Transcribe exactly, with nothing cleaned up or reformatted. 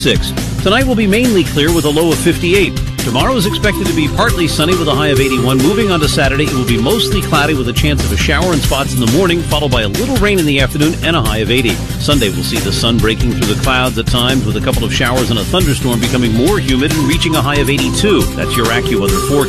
six. Tonight will be mainly clear with a low of fifty-eight. Tomorrow is expected to be partly sunny with a high of eighty-one. Moving on to Saturday, it will be mostly cloudy with a chance of a shower in spots in the morning, followed by a little rain in the afternoon and a high of eighty. Sunday will see the sun breaking through the clouds at times with a couple of showers and a thunderstorm becoming more humid and reaching a high of eighty-two. That's your AccuWeather forecast.